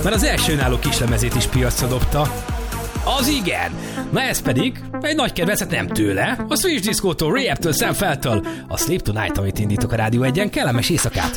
Mert az első önálló kislemezét is piacra dobta. Az igen! Na ez pedig egy nagy kedvencet nem tőle, a Switch Disco-tól, R.E.M.-től, Sam Feltől, a Sleep Tonight, amit indítok a Rádió 1-en, kellemes éjszakát!